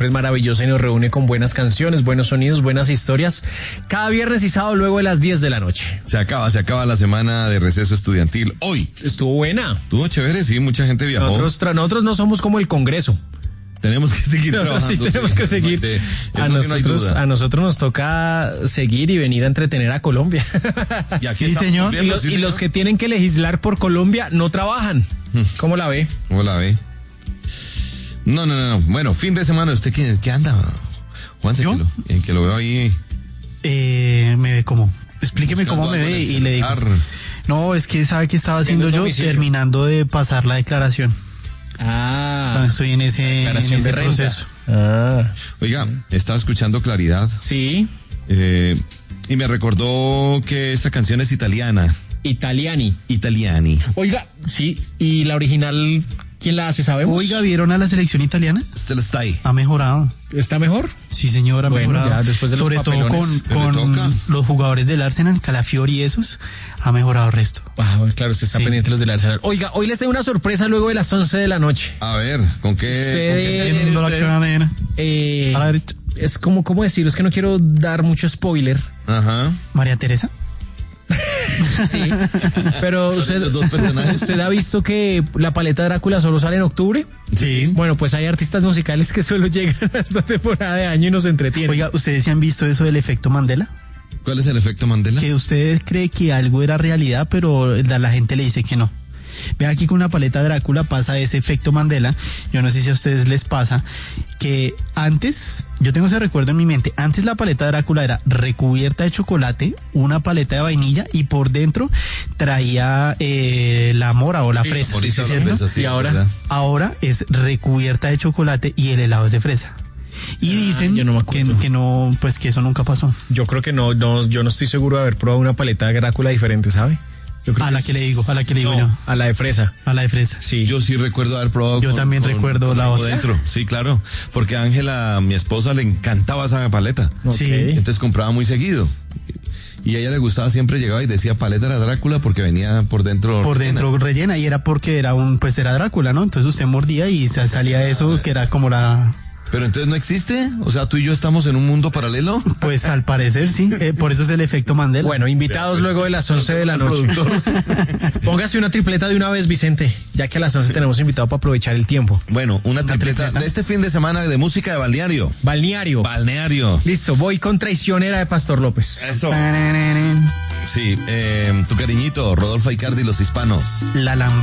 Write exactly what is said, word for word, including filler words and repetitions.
siempre es maravillosa y nos reúne con buenas canciones, buenos sonidos, buenas historias. Cada viernes y sábado luego de las diez de la noche. Se acaba, se acaba la semana de receso estudiantil. Hoy. Estuvo buena. Estuvo chévere, sí, mucha gente viajó. Nosotros, tra- nosotros no somos como el Congreso. Tenemos que seguir Nosotros trabajando. sí tenemos sí, que seguir. de- A eso sí no hay nosotros, duda. a nosotros nos toca seguir y venir a entretener a Colombia. Y aquí Sí, estamos señor. Y, cumpliendo, los, sí, y señor. los que tienen que legislar por Colombia no trabajan. ¿Cómo la ve? ¿Cómo la ve? No, no, no, no. Bueno, fin de semana, ¿usted qué, qué anda? Juanse, ¿Yo? que lo, en que lo veo ahí. Eh, me ve cómo. Explíqueme buscando cómo me algo en ve el y le digo. celular. No, es que sabe que estaba haciendo Viendo yo domicilio. terminando de pasar la declaración. Ah, Estoy en ese, en declaración ese de renta. proceso. Ah, Oiga, estaba escuchando Claridad sí, eh, y me recordó que esta canción es italiana. Italiani. Italiani. Oiga, sí, y la original, ¿quién la hace? ¿Sabemos? Oiga, ¿vieron a la selección italiana? Still stay. Ha mejorado. ¿Está mejor? Sí, señora, ha Bueno, mejorado. ya después de los Sobre todo papelones, con, se le con toca. los jugadores del Arsenal, Calafiori y esos, ha mejorado el resto. Ah, bueno, claro, usted está Sí. pendiente de los del Arsenal. Oiga, hoy les tengo una sorpresa luego de las once de la noche. A ver, ¿con qué? Usted- ¿con qué se viene Viendo la usted? cadena. Eh, A la derecha. es como, ¿cómo decirlo? Es que no quiero dar mucho spoiler. Ajá. María Teresa. Sí, pero usted, los dos personajes. ¿usted ha visto que la paleta de Drácula solo sale en octubre? Sí. Bueno, pues hay artistas musicales que solo llegan a esta temporada de año y nos entretienen. Oiga, ¿ustedes se han visto eso del efecto Mandela? ¿Cuál es el efecto Mandela? Que usted cree que algo era realidad, pero la, la gente le dice que no. Ve aquí con una paleta Drácula pasa ese efecto Mandela. Yo no sé si a ustedes les pasa que antes, yo tengo ese recuerdo en mi mente, antes la paleta Drácula era recubierta de chocolate, una paleta de vainilla y por dentro traía eh, la mora o la Sí, fresa, Por eso la ¿cierto? fresa, sí, Y ahora- ¿verdad? Ahora es recubierta de chocolate y el helado es de fresa. Y Ah, dicen yo no me que, acuerdo. que no, pues que eso nunca pasó. Yo creo que no, no, yo no estoy seguro de haber probado una paleta de Drácula diferente, ¿sabe? Yo creo A la es- que le digo, a la que le digo no, yo. a la de fresa. A la de fresa. Sí. Yo sí recuerdo haber probado. Yo también recuerdo la algo otra. dentro. Sí, claro. Porque a Ángela, mi esposa, le encantaba esa paleta. Ok. Sí. Entonces compraba muy seguido. Y a ella le gustaba, siempre llegaba y decía paleta era Drácula porque venía por dentro. Por rellena. dentro rellena y era porque era un, pues era Drácula, ¿no? Entonces usted mordía y sa- salía eso que era como la, Pero entonces no existe. O sea, tú y yo estamos en un mundo paralelo. pues al parecer sí, eh, por eso es el efecto Mandela. Bueno, invitados luego de las once de la noche. Póngase una tripleta de una vez, Vicente, ya que a las once tenemos invitado para aprovechar el tiempo. Bueno, una tripleta tripleta. de este fin de semana de música de balneario. Balneario. Balneario. Listo, voy con Traicionera de Pastor López. Eso. Sí, eh, tu cariñito, Rodolfo Icardi y los hispanos. La Lambada.